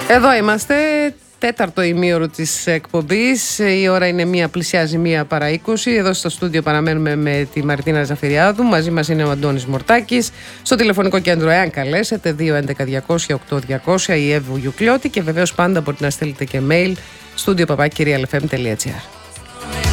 Εδώ είμαστε, τέταρτο ημίωρο της εκπομπής. Η ώρα είναι πλησιάζει 1 παρά 20. Εδώ στο στούντιο παραμένουμε με τη Μαρτίνα Ζαφυριάδου. Μαζί μας είναι ο Αντώνης Μορτάκης. Στο τηλεφωνικό κέντρο, εάν καλέσετε, 211-200-8200, η Εύου Γιουκλιώτη. Και βεβαίως πάντα μπορείτε να στείλετε και mail studio@realfm.gr.